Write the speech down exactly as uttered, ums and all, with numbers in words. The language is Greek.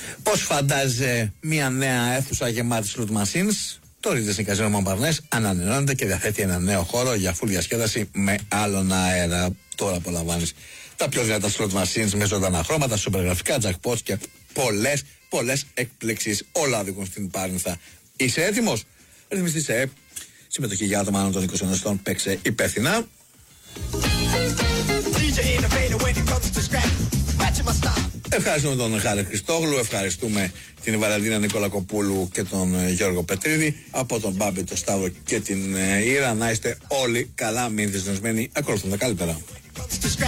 Πώς φαντάζεσαι μια νέα αίθουσα γεμάτη slot machines? Το Regency Casino Montparnasse ανανεώνεται και διαθέτει ένα νέο χώρο για full διασκέδαση με άλλον αέρα. Τώρα απολαμβάνεις τα πιο δυνατά slot machines με ζωντανά χρώματα, σούπερ γραφικά, jackpots και πολλές, πολλές εκπλήξεις. Όλα οδηγούν στην Πάρνηθα. Είσαι έτοιμος? Ρυθμιστής ΕΕΠ. Συμμετοχή για άτομα άνω των είκοσι ετών. Παίξε υπεύθυνα. Ευχαριστούμε τον Χάρη Χριστόγλου, ευχαριστούμε την Βαλαντίνα Νικολακοπούλου και τον Γιώργο Πετρίδη, από τον Μπάμπη, τον Σταύρο και την Ήρα. Να είστε όλοι καλά, μην δυσνωσμένοι, ακολουθούν τα καλύτερα.